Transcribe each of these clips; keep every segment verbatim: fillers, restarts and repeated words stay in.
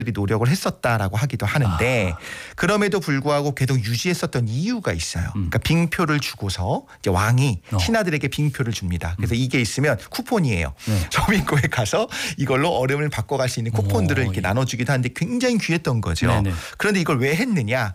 노력을 했었다라고 하기도 하는데 아. 그럼에도 불구하고 계속 유지했었던 이유가 있어요. 음. 그러니까 빙표를 주고서 이제 왕이 어. 신하들에게 빙표를 줍니다. 그래서 음. 이게 있으면 쿠폰이에요. 네. 서빙고에 가서 이걸로 얼음을 바꿔갈 수 있는 쿠폰들을 오, 이렇게 예. 나눠주기도 하는데 굉장히 귀했던 거죠. 네네. 그런데 이걸 왜 했느냐.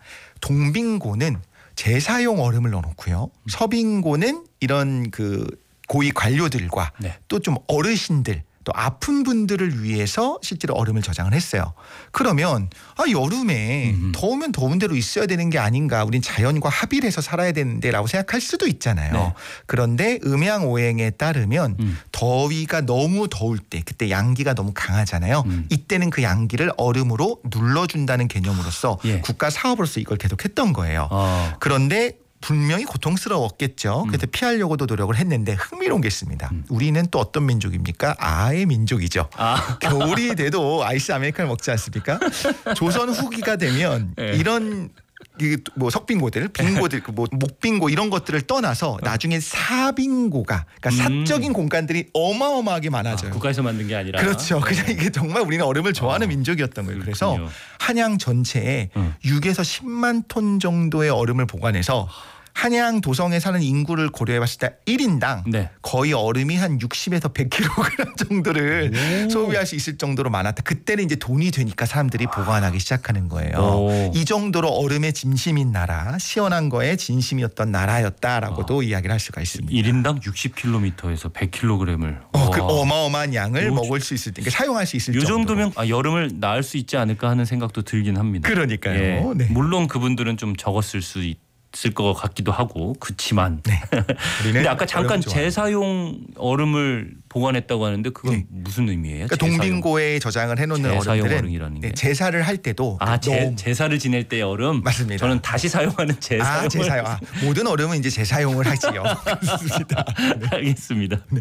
동빙고는 제사용 얼음을 넣어놓고요. 음. 서빙고는 이런 그 고위 관료들과 네. 또 좀 어르신들 또 아픈 분들을 위해서 실제로 얼음을 저장을 했어요. 그러면 아 여름에 음. 더우면 더운 대로 있어야 되는 게 아닌가. 우린 자연과 합의를 해서 살아야 되는데라고 생각할 수도 있잖아요. 네. 그런데 음양오행에 따르면 음. 더위가 너무 더울 때 그때 양기가 너무 강하잖아요. 음. 이때는 그 양기를 얼음으로 눌러준다는 개념으로서 예. 국가 사업으로서 이걸 계속했던 거예요. 어. 그런데 분명히 고통스러웠겠죠. 음. 그래서 피하려고도 노력을 했는데 흥미로운 게 있습니다. 음. 우리는 또 어떤 민족입니까? 아의 민족이죠. 아. 겨울이 돼도 아이스 아메리카노 먹지 않습니까? 조선 후기가 되면 네. 이런 그 뭐 석빙고들, 빙고들, 뭐 목빙고 이런 것들을 떠나서 나중에 사빙고가 그러니까 음. 사적인 공간들이 어마어마하게 많아져요. 아, 국가에서 만든 게 아니라. 그렇죠. 그냥 이게 정말 우리는 얼음을 좋아하는 어, 민족이었던 거예요. 그래서 그렇군요. 한양 전체에 음. 육에서 십만 톤 정도의 얼음을 보관해서 한양 도성에 사는 인구를 고려해 봤을 때 일 인당 네. 거의 얼음이 한 육십에서 백 킬로그램 정도를 오. 소비할 수 있을 정도로 많았다. 그때는 이제 돈이 되니까 사람들이 보관하기 시작하는 거예요. 오. 이 정도로 얼음의 진심인 나라, 시원한 거에 진심이었던 나라였다라고도 이야기를 할 수가 있습니다. 일 인당 육십 킬로미터에서 백 킬로그램을. 어, 그 어마어마한 양을 요- 먹을 수 있을 때, 그러니까 사용할 수 있을 이 정도로. 정도면 아, 여름을 나을 수 있지 않을까 하는 생각도 들긴 합니다. 그러니까요. 예. 네. 물론 그분들은 좀 적었을 수 있을 것 같기도 하고 그렇지만. 네. 우리는 근데 아까 잠깐 얼음 좋아해요. 제사용 얼음을 보관했다고 하는데 그건 네. 무슨 의미예요? 그러니까 제사용. 동빙고에 저장을 해놓는 제사용 얼음들은 얼음이라는 게. 네, 제사를 할 때도 아, 제, 너무 제사를 지낼 때의 얼음. 맞습니다. 저는 다시 사용하는 제사용. 아 제사용 아, 모든 얼음은 이제 재사용을 하지요. 그렇습니다. 알겠습니다. 네.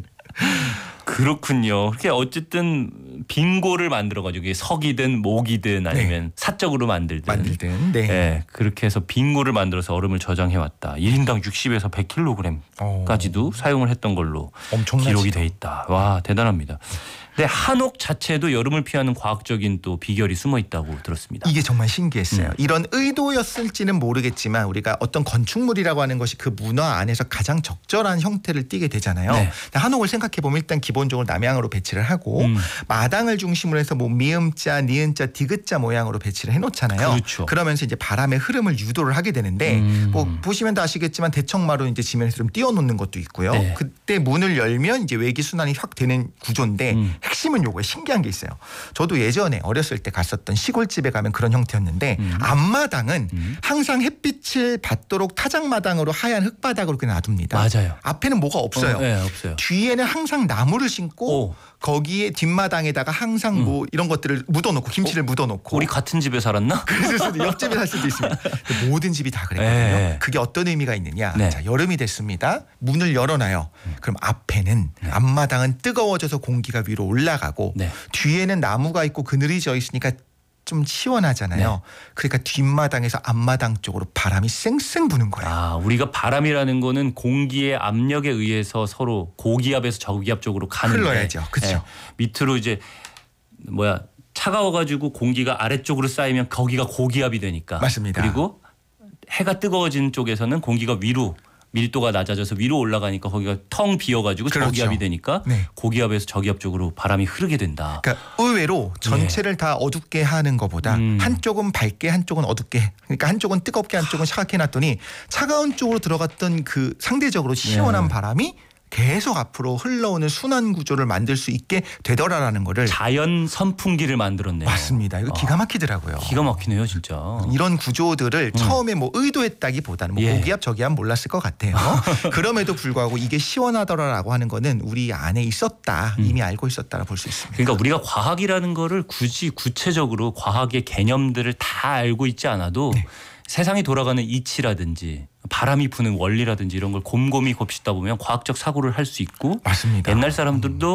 그렇군요. 그렇게 어쨌든 빙고를 만들어가지고 이게 석이든 목이든 아니면 사적으로 만들든, 만들든 네. 예, 그렇게 해서 빙고를 만들어서 얼음을 저장해왔다. 일 인당 육십에서 백 킬로그램까지도 어, 사용을 했던 걸로 엄청나죠. 기록이 돼 있다. 와, 대단합니다. 근데 한옥 자체도 여름을 피하는 과학적인 또 비결이 숨어 있다고 들었습니다. 이게 정말 신기했어요. 음. 이런 의도였을지는 모르겠지만 우리가 어떤 건축물이라고 하는 것이 그 문화 안에서 가장 적절한 형태를 띠게 되잖아요. 네. 근데 한옥을 생각해 보면 일단 기본적으로 남향으로 배치를 하고 음. 마당을 중심으로 해서 뭐 미음자, 니은자, 디귿자 모양으로 배치를 해놓잖아요. 그렇죠. 그러면서 이제 바람의 흐름을 유도를 하게 되는데 음. 뭐 보시면 다 아시겠지만 대청마로 이제 지면에서 좀 띄워놓는 것도 있고요. 네. 그때 문을 열면 이제 외기 순환이 확 되는 구조인데 음. 핵심은 요거에 신기한 게 있어요. 저도 예전에 어렸을 때 갔었던 시골집에 가면 그런 형태였는데 음. 앞마당은 음. 항상 햇빛을 받도록 타작마당으로 하얀 흙바닥으로 그냥 놔둡니다. 맞아요. 앞에는 뭐가 없어요. 어, 네, 없어요. 뒤에는 항상 나무를 심고 오. 거기에 뒷마당에다가 항상 뭐 이런 것들을 묻어놓고 김치를 묻어놓고 우리 같은 집에 살았나? 그럴 수도 옆집에 살 수도 있습니다. 근데 모든 집이 다 그랬거든요. 네. 그게 어떤 의미가 있느냐. 네. 자, 여름이 됐습니다. 문을 열어놔요. 그럼 앞에는 앞마당은 뜨거워져서 공기가 위로 올라가고 네. 뒤에는 나무가 있고 그늘이 져 있으니까 좀 시원하잖아요. 네. 그러니까 뒷마당에서 앞마당 쪽으로 바람이 쌩쌩 부는 거예요. 아, 우리가 바람이라는 거는 공기의 압력에 의해서 서로 고기압에서 저기압 쪽으로 가는데 흘러야죠. 그렇죠. 예, 밑으로 이제 뭐야 차가워가지고 공기가 아래쪽으로 쌓이면 거기가 고기압이 되니까. 맞습니다. 그리고 해가 뜨거워진 쪽에서는 공기가 위로 밀도가 낮아져서 위로 올라가니까 거기가 텅 비어가지고 그렇죠. 저기압이 되니까 네. 고기압에서 저기압 쪽으로 바람이 흐르게 된다. 그러니까 의외로 전체를 다 어둡게 하는 것보다 음. 한쪽은 밝게 한쪽은 어둡게 그러니까 한쪽은 뜨겁게 한쪽은 차갑게 해놨더니 차가운 쪽으로 들어갔던 그 상대적으로 시원한 네. 바람이 계속 앞으로 흘러오는 순환 구조를 만들 수 있게 되더라라는 거를 자연 선풍기를 만들었네요. 맞습니다. 이거 기가 막히더라고요. 기가 막히네요, 진짜. 이런 구조들을 처음에 뭐 의도했다기보다는 뭐 예. 고기압 저기압 몰랐을 것 같아요. 그럼에도 불구하고 이게 시원하더라라고 하는 거는 우리 안에 있었다. 이미 알고 있었다라 볼 수 있습니다. 그러니까 우리가 과학이라는 거를 굳이 구체적으로 과학의 개념들을 다 알고 있지 않아도 네. 세상이 돌아가는 이치라든지 바람이 부는 원리라든지 이런 걸 곰곰이 곱씹다 보면 과학적 사고를 할 수 있고 맞습니다. 옛날 사람들도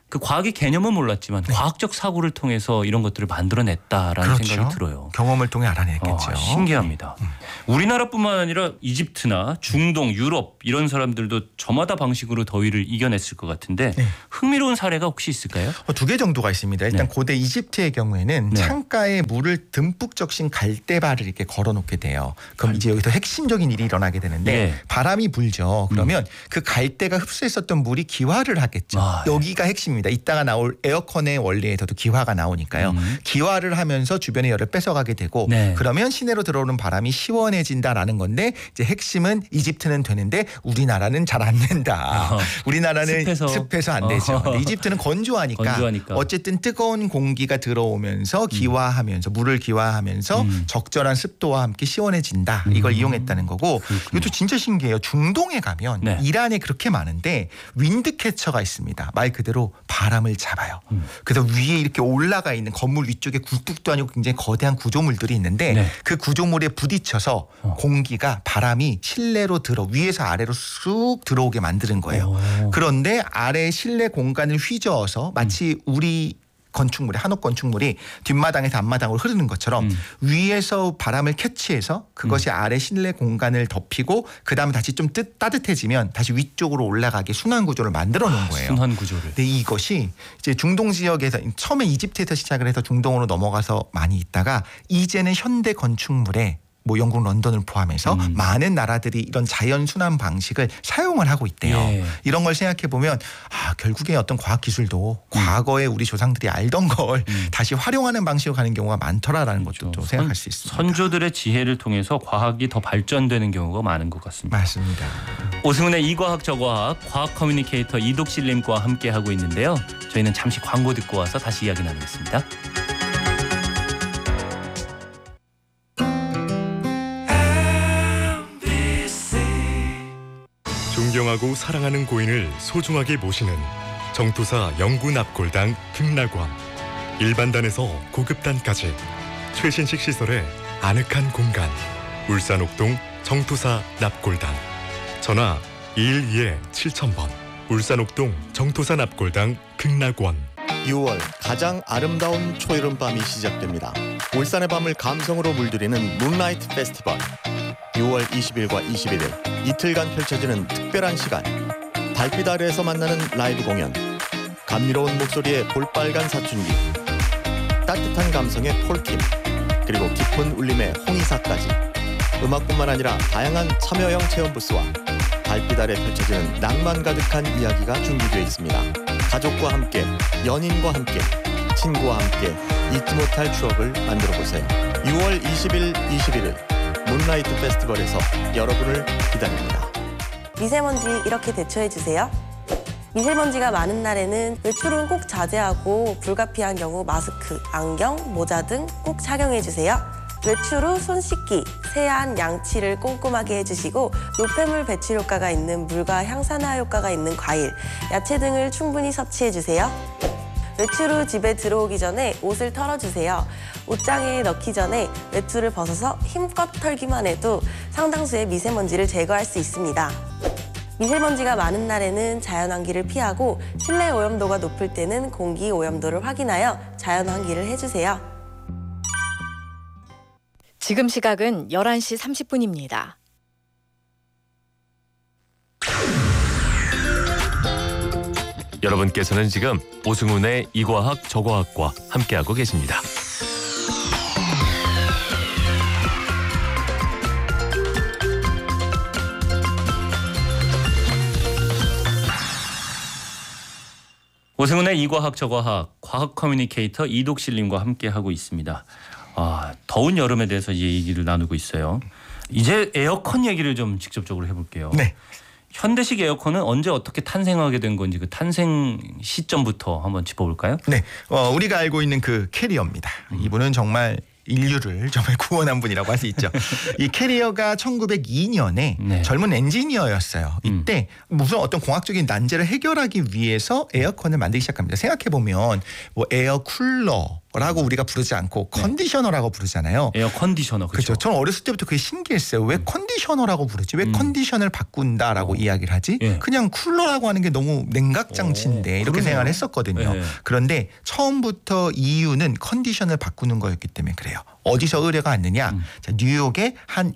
그 과학의 개념은 몰랐지만 네. 과학적 사고를 통해서 이런 것들을 만들어냈다라는 그렇죠. 생각이 들어요. 경험을 통해 알아냈겠죠. 아, 신기합니다. 음. 우리나라뿐만 아니라 이집트나 중동, 유럽 이런 사람들도 저마다 방식으로 더위를 이겨냈을 것 같은데 네. 흥미로운 사례가 혹시 있을까요? 두 개 정도가 있습니다. 일단 네. 고대 이집트의 경우에는 네. 창가에 물을 듬뿍 적신 갈대발을 이렇게 걸어놓게 돼요. 그럼 이제 여기서 핵심적인 일이 일어나게 되는데 예. 바람이 불죠. 그러면 음. 그 갈대가 흡수했었던 물이 기화를 하겠죠. 아, 예. 여기가 핵심입니다. 이따가 나올 에어컨의 원리에서도 기화가 나오니까요. 음. 기화를 하면서 주변의 열을 뺏어가게 되고 네. 그러면 시내로 들어오는 바람이 시원해진다라는 건데 이제 핵심은 이집트는 되는데 우리나라는 잘 안 된다. 어. 우리나라는 습해서, 습해서 안 되죠. 어. 근데 이집트는 건조하니까, 건조하니까. 어쨌든 뜨거운 공기가 들어오면서 기화하면서 물을 기화하면서 음. 적절한 습도와 함께 시원해진다. 이걸 음. 이용했다는 거고 그렇군요. 이것도 진짜 신기해요. 중동에 가면 네. 이란에 그렇게 많은데 윈드캐쳐가 있습니다. 말 그대로 바람을 잡아요. 음. 그래서 위에 이렇게 올라가 있는 건물 위쪽에 굴뚝도 아니고 굉장히 거대한 구조물들이 있는데 네. 그 구조물에 부딪혀서 어. 공기가 바람이 실내로 들어 위에서 아래로 쑥 들어오게 만드는 거예요. 오. 그런데 아래 실내 공간을 휘저어서 마치 우리 건축물이 한옥 건축물이 뒷마당에서 앞마당으로 흐르는 것처럼 음. 위에서 바람을 캐치해서 그것이 아래 실내 공간을 덮이고 그다음에 다시 좀 뜨, 따뜻해지면 다시 위쪽으로 올라가게 순환 구조를 만들어 놓은 거예요. 순환 구조를. 근데 이것이 이제 중동 지역에서 처음에 이집트에서 시작을 해서 중동으로 넘어가서 많이 있다가 이제는 현대 건축물에 뭐 영국 런던을 포함해서 음. 많은 나라들이 이런 자연 순환 방식을 사용을 하고 있대요. 예. 이런 걸 생각해 보면 아 결국에 어떤 과학 기술도 음. 과거에 우리 조상들이 알던 걸 음. 다시 활용하는 방식으로 가는 경우가 많더라라는 그렇죠. 것도 또 선- 생각할 수 있습니다. 선조들의 지혜를 통해서 과학이 더 발전되는 경우가 많은 것 같습니다. 맞습니다. 오승훈의 이과학 저과학 과학 커뮤니케이터 이독실님과 함께 하고 있는데요. 저희는 잠시 광고 듣고 와서 다시 이야기 나누겠습니다. 존경하고 사랑하는 고인을 소중하게 모시는 정토사 영구 납골당 극락원. 일반단에서 고급단까지 최신식 시설에 아늑한 공간. 울산 옥동 정토사 납골당. 전화 이일이 칠천 번. 울산 옥동 정토사 납골당 극락원. 유월 가장 아름다운 초여름밤이 시작됩니다. 울산의 밤을 감성으로 물들이는 문라이트 페스티벌. 유월 이십일과 이십일일 이틀간 펼쳐지는 특별한 시간. 달빛 아래에서 만나는 라이브 공연. 감미로운 목소리의 볼빨간 사춘기. 따뜻한 감성의 폴킴. 그리고 깊은 울림의 홍이사까지. 음악뿐만 아니라 다양한 참여형 체험 부스와 달빛 아래 펼쳐지는 낭만 가득한 이야기가 준비되어 있습니다. 가족과 함께, 연인과 함께, 친구와 함께 잊지 못할 추억을 만들어보세요. 유월 이십일, 이십일일 문라이트 페스티벌에서 여러분을 기다립니다. 미세먼지 이렇게 대처해주세요. 미세먼지가 많은 날에는 외출은 꼭 자제하고 불가피한 경우 마스크, 안경, 모자 등 꼭 착용해주세요. 외출 후 손 씻기, 세안, 양치를 꼼꼼하게 해주시고 노폐물 배출 효과가 있는 물과 향산화 효과가 있는 과일, 야채 등을 충분히 섭취해주세요. 외출 후 집에 들어오기 전에 옷을 털어주세요. 옷장에 넣기 전에 외투를 벗어서 힘껏 털기만 해도 상당수의 미세먼지를 제거할 수 있습니다. 미세먼지가 많은 날에는 자연환기를 피하고 실내 오염도가 높을 때는 공기 오염도를 확인하여 자연환기를 해주세요. 지금 시각은 열한 시 삼십 분입니다. 여러분께서는 지금 오승훈의 이과학 저과학과 함께하고 계십니다. 오승훈의 이과학 저과학 과학 커뮤니케이터 이독실님과 함께하고 있습니다. 아, 더운 여름에 대해서 이제 얘기를 나누고 있어요. 이제 에어컨 얘기를 좀 직접적으로 해볼게요. 네. 현대식 에어컨은 언제 어떻게 탄생하게 된 건지 그 탄생 시점부터 한번 짚어볼까요? 네, 어, 우리가 알고 있는 그 캐리어입니다. 음. 이분은 정말 인류를 정말 구원한 분이라고 할 수 있죠. 이 캐리어가 천구백이 년에 네. 젊은 엔지니어였어요. 이때 무슨 어떤 공학적인 난제를 해결하기 위해서 에어컨을 만들기 시작합니다. 생각해 보면 뭐 에어 쿨러, 라고 우리가 부르지 않고 컨디셔너라고 부르잖아요. 에어 컨디셔너. 그렇죠. 그렇죠. 저는 어렸을 때부터 그게 신기했어요. 왜 컨디셔너라고 부르지? 왜 음. 컨디션을 바꾼다라고 어. 이야기를 하지? 예. 그냥 쿨러라고 하는 게 너무 냉각 장치인데 오, 이렇게 그러네요. 생각을 했었거든요. 예. 그런데 처음부터 이유는 컨디션을 바꾸는 거였기 때문에 그래요. 어디서 의뢰가 왔느냐? 음. 자, 뉴욕의 한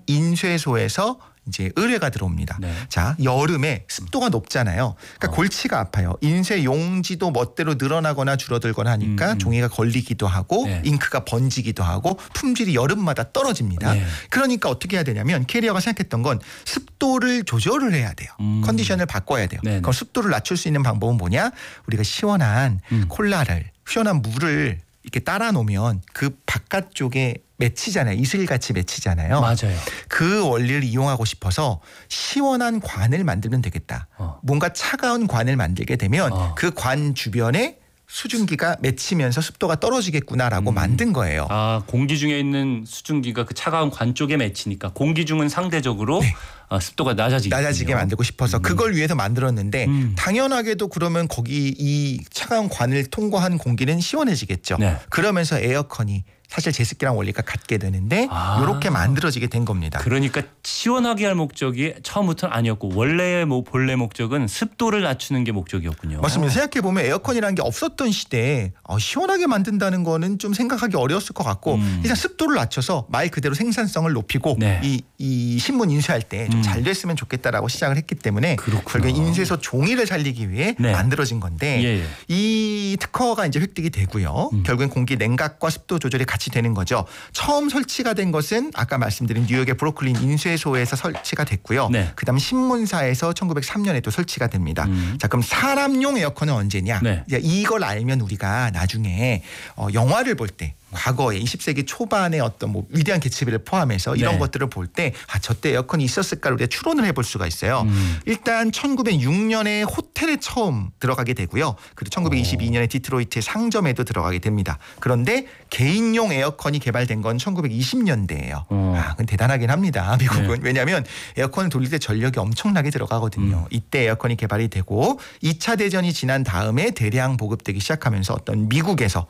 인쇄소에서 이제 의뢰가 들어옵니다. 네. 자, 여름에 습도가 높잖아요. 그러니까 어. 골치가 아파요. 인쇄 용지도 멋대로 늘어나거나 줄어들거나 하니까 음, 음. 종이가 걸리기도 하고 네. 잉크가 번지기도 하고 품질이 여름마다 떨어집니다. 네. 그러니까 어떻게 해야 되냐면 캐리어가 생각했던 건 습도를 조절을 해야 돼요. 음. 컨디션을 바꿔야 돼요. 네네. 그럼 습도를 낮출 수 있는 방법은 뭐냐? 우리가 시원한 음. 콜라를 시원한 물을 이렇게 따라 놓으면 그 바깥쪽에 맺히잖아요. 이슬같이 맺히잖아요. 맞아요. 그 원리를 이용하고 싶어서 시원한 관을 만들면 되겠다. 어. 뭔가 차가운 관을 만들게 되면 어. 그 관 주변에 수증기가 맺히면서 습도가 떨어지겠구나라고 음. 만든 거예요. 아, 공기 중에 있는 수증기가 그 차가운 관 쪽에 맺히니까 공기 중은 상대적으로 네. 아, 습도가 낮아지게 낮아지게 만들고 싶어서 음. 그걸 위해서 만들었는데 음. 당연하게도 그러면 거기 이 차가운 관을 통과한 공기는 시원해지겠죠. 네. 그러면서 에어컨이 사실 제습기랑 원리가 같게 되는데 아. 이렇게 만들어지게 된 겁니다. 그러니까 시원하게 할 목적이 처음부터는 아니었고 원래의 뭐 본래 목적은 습도를 낮추는 게 목적이었군요. 맞습니다. 생각해 보면 에어컨이라는 게 없었던 시대에 어, 시원하게 만든다는 거는 좀 생각하기 어려웠을 것 같고 음. 일단 습도를 낮춰서 말 그대로 생산성을 높이고 네. 이, 이 신문 인쇄할 때 좀 음. 잘 됐으면 좋겠다라고 시작을 했기 때문에 그렇구나. 결국 인쇄소 종이를 살리기 위해 네. 만들어진 건데 예, 예. 이 특허가 이제 획득이 되고요. 음. 결국엔 공기 냉각과 습도 조절이 같이 되는 거죠. 처음 설치가 된 것은 아까 말씀드린 뉴욕의 브루클린 인쇄소에서 설치가 됐고요. 네. 그다음 신문사에서 천구백삼 년에 또 설치가 됩니다. 음. 자, 그럼 사람용 에어컨은 언제냐? 네. 이제 이걸 알면 우리가 나중에 어, 영화를 볼 때 과거에 이십 세기 초반의 어떤 뭐 위대한 개츠비를 포함해서 이런 네. 것들을 볼 때 아, 저때 에어컨이 있었을까를 우리가 추론을 해볼 수가 있어요. 음. 일단 천구백육 년에 호텔에 처음 들어가게 되고요. 그리고 천구백이십이 년에 디트로이트의 상점에도 들어가게 됩니다. 그런데 개인용 에어컨이 개발된 건 천구백이십 년대예요. 어. 아, 그건 대단하긴 합니다. 미국은. 네. 왜냐하면 에어컨을 돌릴 때 전력이 엄청나게 들어가거든요. 음. 이때 에어컨이 개발이 되고 이 차 대전이 지난 다음에 대량 보급되기 시작하면서 어떤 미국에서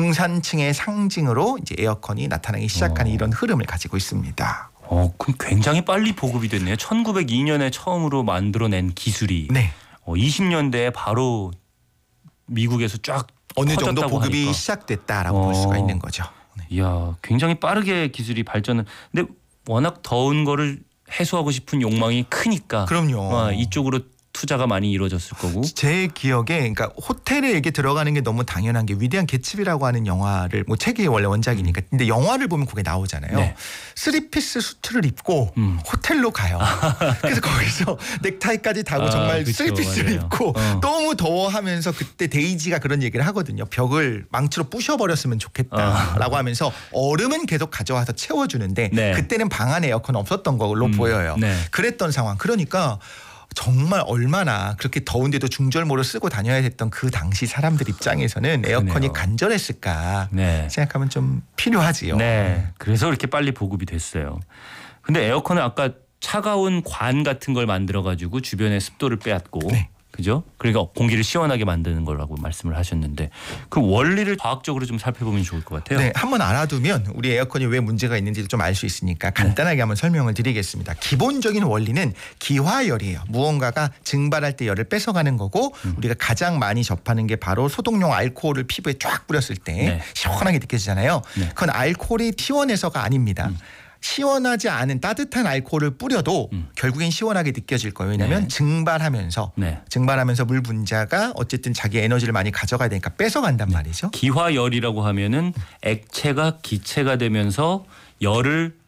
중산층의 상징으로 이제 에어컨이 나타나기 시작하는 어. 이런 흐름을 가지고 있습니다. 어, 그럼 굉장히 빨리 보급이 됐네요. 천구백이 년에 처음으로 만들어낸 기술이 네. 어, 이십 년대에 바로 미국에서 쫙 어느 정도 퍼졌다고 보급이 하니까. 시작됐다라고 어. 볼 수가 있는 거죠. 네. 이야, 굉장히 빠르게 기술이 발전을. 근데 워낙 더운 거를 해소하고 싶은 욕망이 크니까 그럼요. 어, 이쪽으로 투자가 많이 이루어졌을 거고. 제 기억에 그러니까 호텔에 이렇게 들어가는 게 너무 당연한 게 위대한 개츠비라고 하는 영화를 뭐 책이 원래 원작이니까 근데 영화를 보면 그게 나오잖아요. 네. 쓰리피스 수트를 입고 음. 호텔로 가요. 그래서 거기서 넥타이까지 다고 아, 정말 그쵸, 쓰리피스를 맞아요. 입고 어. 너무 더워하면서 그때 데이지가 그런 얘기를 하거든요. 벽을 망치로 부셔버렸으면 좋겠다라고 하면서 얼음은 계속 가져와서 채워주는데 네. 그때는 방 안에 에어컨 없었던 걸로 음, 보여요. 네. 그랬던 상황. 그러니까 정말 얼마나 그렇게 더운데도 중절모를 쓰고 다녀야 됐던 그 당시 사람들 입장에서는 에어컨이 그러네요. 간절했을까 네. 생각하면 좀 필요하지요. 네. 그래서 이렇게 빨리 보급이 됐어요. 근데 에어컨은 아까 차가운 관 같은 걸 만들어 가지고 주변에 습도를 빼앗고 네. 그죠? 그러니까 공기를 시원하게 만드는 거라고 말씀을 하셨는데 그 원리를 과학적으로 좀 살펴보면 좋을 것 같아요. 네, 한번 알아두면 우리 에어컨이 왜 문제가 있는지를 좀 알 수 있으니까 간단하게 한번 설명을 드리겠습니다. 기본적인 원리는 기화열이에요. 무언가가 증발할 때 열을 뺏어가는 거고 음. 우리가 가장 많이 접하는 게 바로 소독용 알코올을 피부에 쫙 뿌렸을 때 네. 시원하게 느껴지잖아요. 네. 그건 알코올이 시원해서가 아닙니다. 음. 시원하지 않은 따뜻한 알코올을 뿌려도 음. 결국엔 시원하게 느껴질 거예요. 왜냐하면 네. 증발하면서 네. 증발하면서 물 분자가 어쨌든 자기 에너지를 많이 가져가야 되니까 뺏어간단 말이죠. 기화열이라고 하면은 액체가 기체가 되면서 열을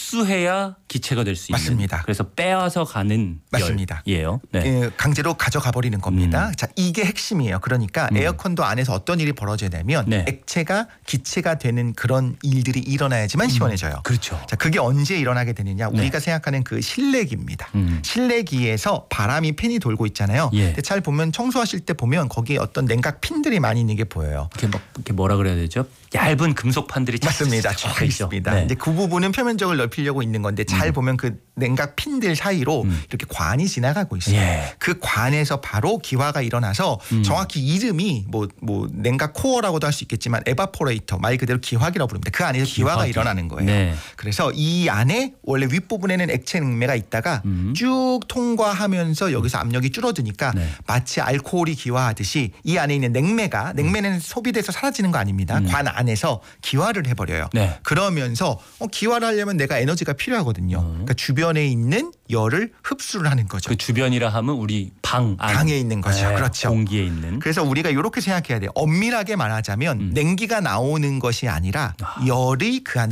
흡수해야 기체가 될 수 있는. 맞습니다. 그래서 빼앗아 가는 맞습니다. 열이에요. 네. 예, 강제로 가져가 버리는 겁니다. 음. 자, 이게 핵심이에요. 그러니까 음. 에어컨도 안에서 어떤 일이 벌어져야 되면 네. 액체가 기체가 되는 그런 일들이 일어나야지만 시원해져요. 그렇죠. 자, 그게 언제 일어나게 되느냐? 네. 우리가 생각하는 그 실내기입니다. 음. 실내기에서 바람이 팬이 돌고 있잖아요. 예. 근데 잘 보면 청소하실 때 보면 거기에 어떤 냉각 핀들이 많이 있는 게 보여요. 이렇게 막 이렇게 뭐라 그래야 되죠? 얇은 금속 판들이 맞습니다. 쫙 쫙 있죠. 있습니다. 네. 이제 그 부분은 표면적을 넓히려고 있는 건데 잘 음. 보면 그 냉각 핀들 사이로 음. 이렇게 관이 지나가고 있어요. 예. 그 관에서 바로 기화가 일어나서 음. 정확히 이름이 뭐, 뭐 냉각 코어라고도 할 수 있겠지만 에바포레이터 말 그대로 기화기라고 부릅니다. 그 안에서 기화가 기화기. 일어나는 거예요. 네. 그래서 이 안에 원래 윗부분에는 액체 냉매가 있다가 음. 쭉 통과하면서 여기서 압력이 줄어드니까 네. 마치 알코올이 기화하듯이 이 안에 있는 냉매가 냉매는 소비돼서 사라지는 거 아닙니다. 음. 관 안에서 기화를 해버려요. 네. 그러면서 어, 기화를 하려면 내가 에너지가 필요하거든요. 음. 그러니까 주변에 있는 열을 흡수를 하는 거죠. 그 주변이라 하면 우리 방 안. 방에 있는 거죠. 네, 그렇죠. 공기에 있는. 그래서 우리가 이렇게 생각해야 돼요. 엄밀하게 말하자면 음. 냉기가 나오는 것이 아니라 열이 그 안으로